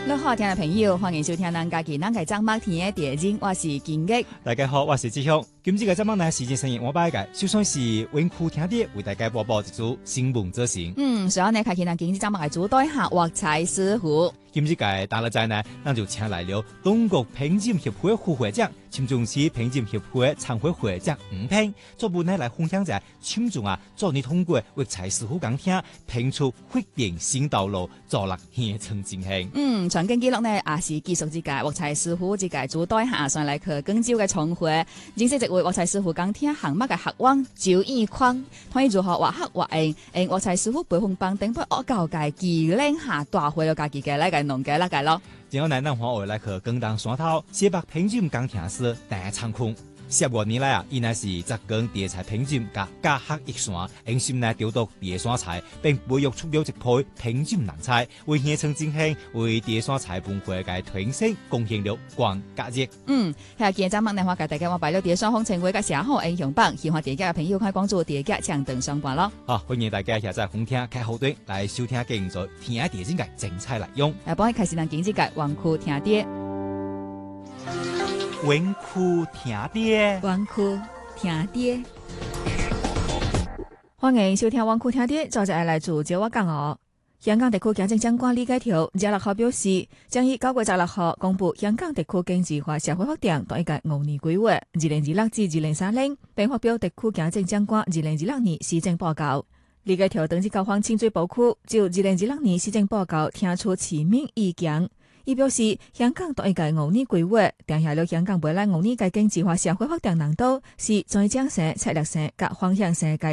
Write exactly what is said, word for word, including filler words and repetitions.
你好，聽眾朋友，歡迎收聽咱家己咱嘅節目《天嘅地景》，我是金玉。 大家好，我是志雄。今次嘅節目呢，時間生意我擺嘅，就算是溫酷聽啲，為大家播報一組新聞資訊。 嗯，所以呢，開始咱今次節目嘅主題下畫菜師傅。 今次嘅大日仔呢，咱就請來了中國評鑑協會副會長、深圳市評鑑協會常會會長吳平，作本呢來分享者深圳啊，昨年通過畫菜師傅講廳評出發展新道路，助力縣城振興。 嗯，全景記錄呢，也是繼續這個畫菜師傅這個主題下上來去廣州嘅重會，認識一位畫菜師傅講廳項目嘅學員周義匡，睇如何畫黑畫印，誒，畫菜師傅培訓班頂不惡教界技能下大會了家己嘅那個農家那個咯。 然後呢，咱話我來去廣東山頭西北評鑑講廳師大長空。十多年來啊，依然是雜工地菜評鑑加加黑一線，用心呢調讀地山菜，並培育出了一批評鑑人才，為縣城振興、為地山菜文化嘅推升貢獻了光價值。 嗯，係今日節目呢，我介大家我擺咗地山風情會嘅寫好英雄榜，喜歡地價嘅朋友可以關注地價長登上榜咯。 好，歡迎大家現在紅廳開後端來收聽繼續天地景嘅精彩內容。 誒，幫你開始咱經濟界黃庫聽啲。 溫酷聽啲， 溫酷聽啲，歡迎收聽溫酷聽啲，就係來自招我講哦。香港地區行政長官李家超廿六號表示，將於九月十六號公布香港地區經濟化社會發展同一個五年規劃，二零二六至二零三零，並發表地區行政長官二零二六年施政報告。李家超當日到訪清水埗區，就二零二六年施政報告聽出市民意見。伊表示，香港同一個五年規劃，定下了香港未來五年嘅經濟化社會發展難度是最精細、策略性、甲方向性嘅